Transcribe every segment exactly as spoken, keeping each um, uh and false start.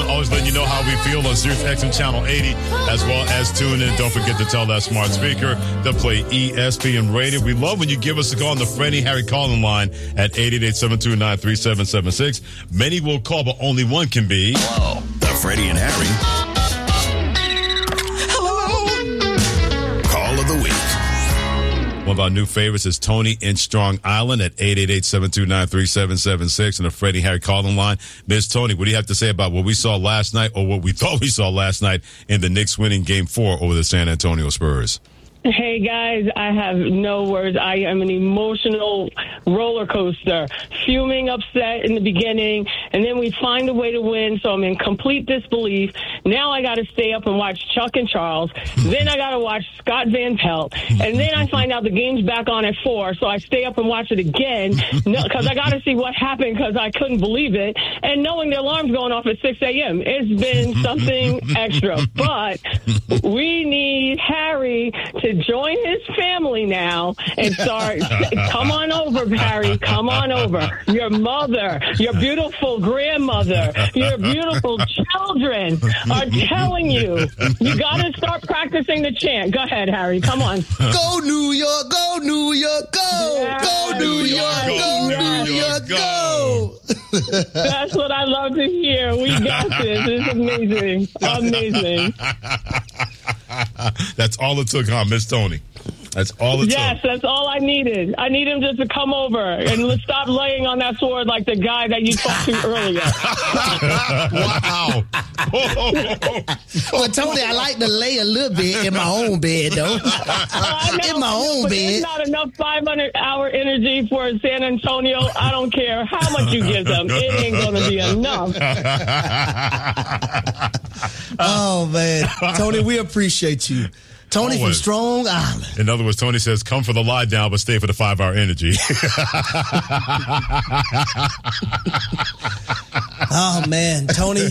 gentlemen, always letting you know how we feel on Sirius X M Channel eighty, as well as tune in. Don't forget to tell that smart speaker to play E S P N Radio. We love when you give us a call on the Freddie Harry calling line at eight eight eight, seven two nine, three seven seven six. Many will call, but only one can be. Hello, the Freddie and Harry. Hello. Call of the week. One of our new favorites is Tony in Strong Island at eight eight eight, seven two nine, three seven seven six and the Freddie Harry calling line. Miss Tony, what do you have to say about what we saw last night or what we thought we saw last night in the Knicks winning game four over the San Antonio Spurs? Hey, guys, I have no words. I am an emotional roller coaster, fuming, upset in the beginning, and then we find a way to win, so I'm in complete disbelief. Now I got to stay up and watch Chuck and Charles. Then I got to watch Scott Van Pelt. And then I find out the game's back on at four, so I stay up and watch it again because I got to see what happened because I couldn't believe it. And knowing the alarm's going off at six a.m., it's been something extra. But we need Harry to join his family now and start. Come on over, Harry. Come on over. Your mother, your beautiful grandmother, your beautiful children are telling you you got to start practicing the chant. Go ahead, Harry. Come on. Go New York, go New York, go. Yes, go New York, yes, go yes. New York, go. That's what I love to hear. We got this. It's amazing. Amazing. That's all it took, huh, Miss Tony? That's all it yes, took. Yes, that's all I needed. I need him just to come over and let's stop laying on that sword like the guy that you talked to earlier. Wow. Well, Tony, I like to lay a little bit in my own bed, though. Uh, know, in my own but bed. There's not enough five hundred hour energy for San Antonio. I don't care how much you give them. It ain't going to be enough. Oh, man. Tony, we appreciate you. Tony Always. from Strong Island. In other words, Tony says, come for the lie down, but stay for the five-hour energy. Oh, man. Tony,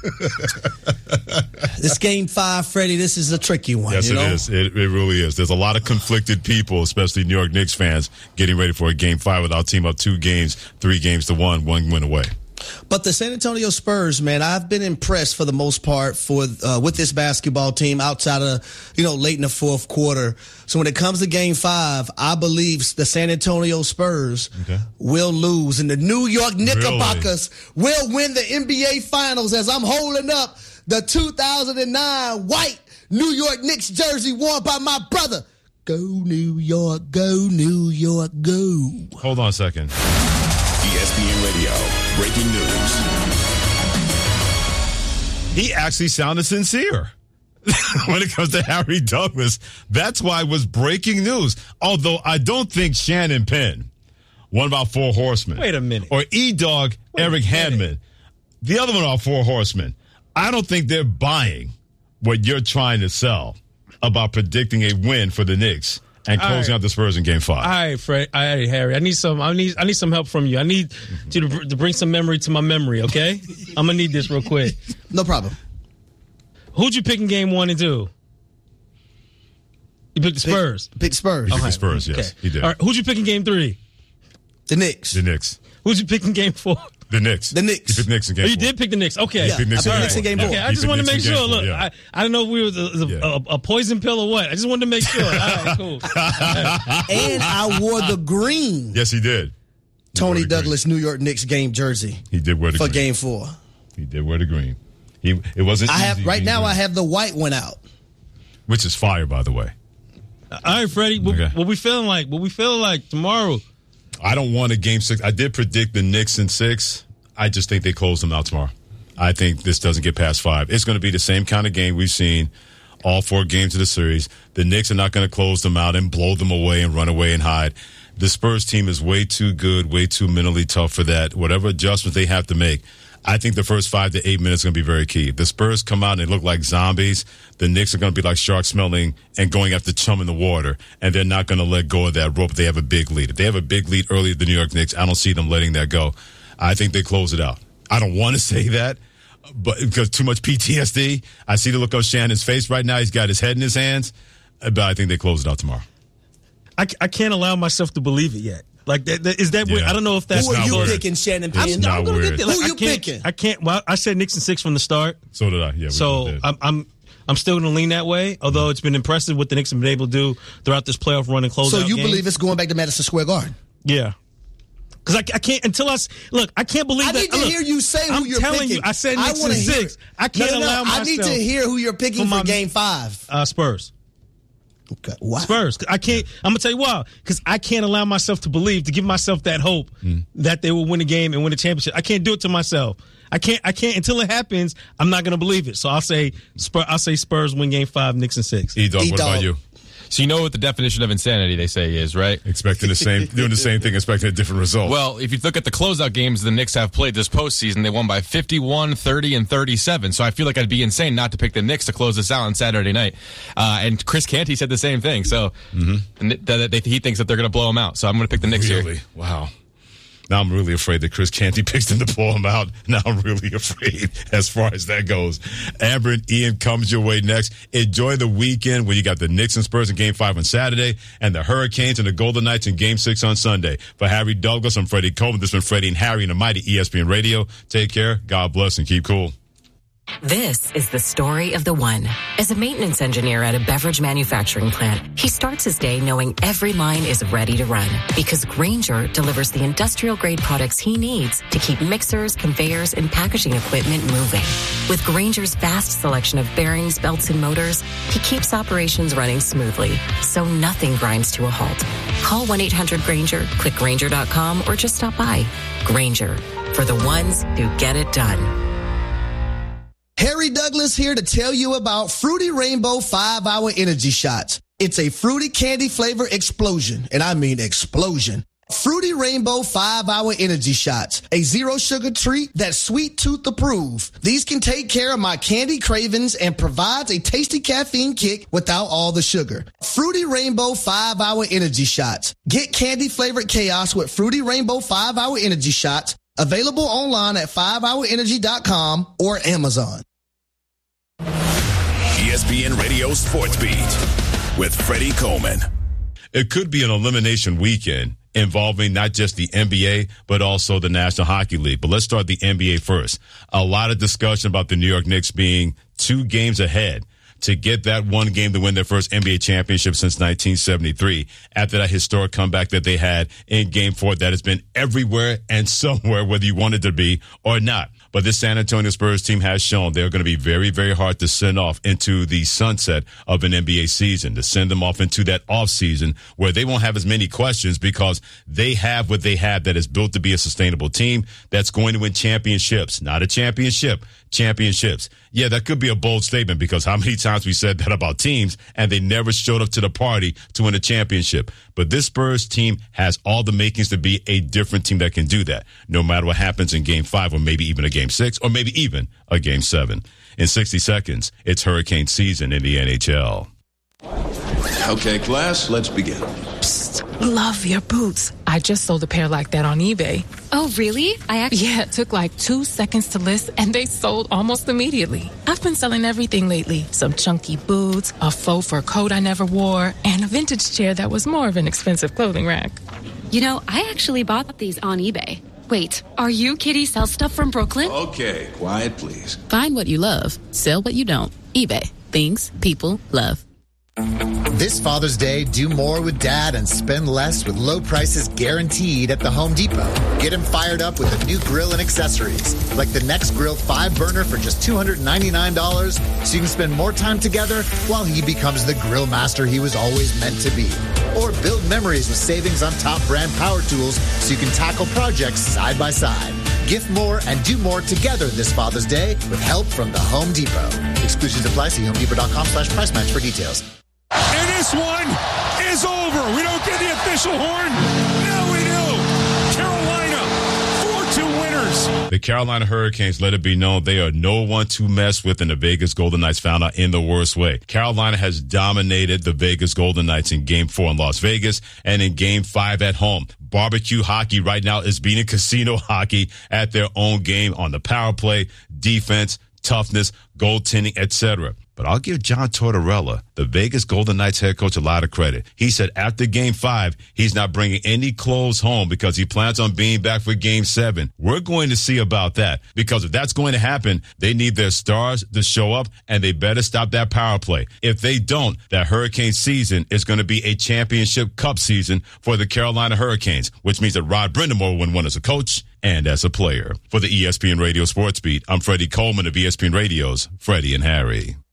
this game five, Freddie, this is a tricky one. Yes, you it know? is. It, it really is. There's a lot of conflicted people, especially New York Knicks fans, getting ready for a game five with our team up two games, three games to one, one win away. But the San Antonio Spurs, man, I've been impressed for the most part for uh, with this basketball team outside of, you know, late in the fourth quarter. So when it comes to game five, I believe the San Antonio Spurs okay. will lose. And the New York Knickerbockers really? will win the N B A Finals as I'm holding up the two thousand nine white New York Knicks jersey worn by my brother. Go New York, go New York, go. Hold on a second. E S P N Radio. Breaking news. He actually sounded sincere when it comes to Harry Douglas. That's why it was breaking news. Although I don't think Shannon Penn, one of our four horsemen. Wait a minute. Or E-Dog Eric Handman, the other one of our four horsemen. I don't think they're buying what you're trying to sell about predicting a win for the Knicks and closing right. out the Spurs in Game Five. All right, Fred. All right, Harry. I need some. I need. I need some help from you. I need mm-hmm. you to, to bring some memory to my memory. Okay, I'm gonna need this real quick. No problem. Who'd you pick in Game One and Two? You picked the Spurs. Pick, pick Spurs. He picked okay. the Spurs. Yes, okay. he did. All right. Who'd you pick in Game Three? The Knicks. The Knicks. Who'd you pick in Game Four? The Knicks. The Knicks. You picked Knicks in Game oh, you four. did pick the Knicks. Okay. Yeah, picked Knicks I picked in Knicks in Game four. Four. Okay, I just wanted to make sure. Look, yeah. I, I didn't know if we were the, the, yeah. a, a poison pill or what. I just wanted to make sure. All right, cool. And I wore the green. Yes, he did. He Tony Douglas, green. New York Knicks game jersey. He did wear the for green. For Game Four. He did wear the green. He It wasn't I easy have Right now, green. I have the white one out. Which is fire, by the way. All right, Freddie. What, okay. what we feeling like? What we feeling like tomorrow? I don't want a game six. I did predict the Knicks in six. I just think they close them out tomorrow. I think this doesn't get past five. It's going to be the same kind of game we've seen all four games of the series. The Knicks are not going to close them out and blow them away and run away and hide. The Spurs team is way too good, way too mentally tough for that. Whatever adjustments they have to make, I think the first five to eight minutes is going to be very key. If the Spurs come out and they look like zombies, the Knicks are going to be like sharks smelling and going after chum in the water, and they're not going to let go of that rope if they have a big lead. If they have a big lead early at the New York Knicks, I don't see them letting that go. I think they close it out. I don't want to say that, but because too much P T S D. I see the look on Shannon's face right now. He's got his head in his hands, but I think they close it out tomorrow. I, I can't allow myself to believe it yet. Like, that, that, is that Yeah. weird? I don't know if that's Who are not you weird. picking, Shannon I'm, Penn? It's not I'm gonna weird. get there. Like, Who I you can't- picking? I can't. Well, I said Knicks and six from the start. So did I. Yeah. we So both did. I'm, I'm I'm still going to lean that way. Although it's been impressive what the Knicks have been able to do throughout this playoff run and close So out you games. believe it's going back to Madison Square Garden? Yeah. Because I, I can't until I s- look. I can't believe I that. need to look, hear you say who I'm you're telling picking. you, I said Knicks wanna and hear six. it. I can't no, no, no. allow myself. I need to hear who you're picking for for, my- Game Five. uh, Spurs. Okay. Wow. Spurs. I can't. I'm gonna tell you why. Because I can't allow myself to believe, to give myself that hope that they will win a game and win a championship. I can't do it to myself. I can't. I can't until it happens. I'm not gonna believe it. So I'll say Spurs. I'll say Spurs win Game Five. Knicks and six. E-Dog, what E-Dog. about you? So you know what the definition of insanity they say is, right? Expecting the same, doing the same thing, expecting a different result. Well, if you look at the closeout games the Knicks have played this postseason, they won by fifty-one, thirty, and thirty-seven. So I feel like I'd be insane not to pick the Knicks to close this out on Saturday night. Uh, and Chris Canty said the same thing. So and th- that they, he thinks that they're going to blow them out. So I'm going to pick the Knicks really? here. Wow. Now I'm really afraid that Chris Canty picks them to pull him out. Now I'm really afraid as far as that goes. Amber and Ian comes your way next. Enjoy the weekend where you got the Knicks and Spurs in Game five on Saturday and the Hurricanes and the Golden Knights in Game six on Sunday. For Harry Douglas, I'm Freddie Coleman. This has been Freddie and Harry and the mighty E S P N Radio. Take care. God bless and keep cool. This is the story of the one. As a maintenance engineer at a beverage manufacturing plant, he starts his day knowing every line is ready to run because Grainger delivers the industrial-grade products he needs to keep mixers, conveyors, and packaging equipment moving. With Grainger's vast selection of bearings, belts, and motors, he keeps operations running smoothly, so nothing grinds to a halt. Call one eight hundred Grainger, click Grainger dot com, or just stop by. Grainger, for the ones who get it done. Harry Douglas here to tell you about Fruity Rainbow five hour Energy Shots. It's a fruity candy flavor explosion, and I mean explosion. Fruity Rainbow five hour Energy Shots, a zero sugar treat that's sweet tooth approved. These can take care of my candy cravings and provides a tasty caffeine kick without all the sugar. Fruity Rainbow five hour Energy Shots. Get candy flavored chaos with Fruity Rainbow five hour Energy Shots. Available online at five hour energy dot com or Amazon. E S P N Radio Sports Beat with Freddie Coleman. It could be an elimination weekend involving not just the N B A, but also the National Hockey League. But let's start the N B A first. A lot of discussion about the New York Knicks being two games ahead to get that one game to win their first N B A championship since nineteen seventy-three after that historic comeback that they had in Game four that has been everywhere and somewhere, whether you want it to be or not. But this San Antonio Spurs team has shown they're going to be very, very hard to send off into the sunset of an N B A season, to send them off into that off season where they won't have as many questions because they have what they have that is built to be a sustainable team that's going to win championships, not a championship, championships. Yeah, that could be a bold statement because how many times we said that about teams and they never showed up to the party to win a championship. But this Spurs team has all the makings to be a different team that can do that, no matter what happens in Game five or maybe even a Game six or maybe even a Game seven. In sixty seconds, it's hurricane season in the N H L. Okay, class, let's begin. Love your boots. I just sold a pair like that on eBay. Oh, really? I actually... Yeah, it took like two seconds to list, and they sold almost immediately. I've been selling everything lately. Some chunky boots, a faux fur coat I never wore, and a vintage chair that was more of an expensive clothing rack. You know, I actually bought these on eBay. Wait, are you Kitty Sell Stuff from Brooklyn? Okay, quiet, please. Find what you love. Sell what you don't. eBay. Things people love. This Father's Day, do more with Dad and spend less with low prices guaranteed at the Home Depot. Get him fired up with a new grill and accessories, like the Next Grill five burner for just two hundred ninety-nine dollars, so you can spend more time together while he becomes the grill master he was always meant to be. Or build memories with savings on top brand power tools so you can tackle projects side by side. Gift more and do more together this Father's Day with help from the Home Depot. Exclusions apply. See homedepot.com slash price match for details. And this one is over. We don't get the official horn. Now we do. Carolina, four two winners. The Carolina Hurricanes, let it be known, they are no one to mess with, and the Vegas Golden Knights found out in the worst way. Carolina has dominated the Vegas Golden Knights in Game four in Las Vegas and in Game five at home. Barbecue hockey right now is beating casino hockey at their own game on the power play, defense, toughness, goaltending, et cetera. But I'll give John Tortorella, the Vegas Golden Knights head coach, a lot of credit. He said after game five, he's not bringing any clothes home because he plans on being back for game seven. We're going to see about that, because if that's going to happen, they need their stars to show up, and they better stop that power play. If they don't, that Hurricane season is going to be a championship cup season for the Carolina Hurricanes, which means that Rod Brind'Amour will win as a coach and as a player. For the E S P N Radio Sports Beat, I'm Freddie Coleman of E S P N Radio's Freddie and Harry.